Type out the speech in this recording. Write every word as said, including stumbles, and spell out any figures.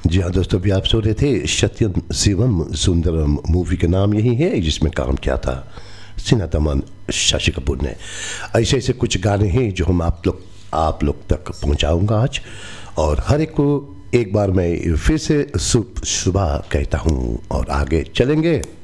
जी हाँ दोस्तों, अभी आप सुन रहे थे सत्यम शिवम सुंदरम। मूवी का नाम यही है जिसमें काम किया था सिन्हा तमन, शशि कपूर ने। ऐसे ऐसे कुछ गाने हैं जो हम आप लोग आप लोग तक पहुंचाऊंगा आज, और हर एक को एक बार मैं फिर से सुबह कहता हूं और आगे चलेंगे।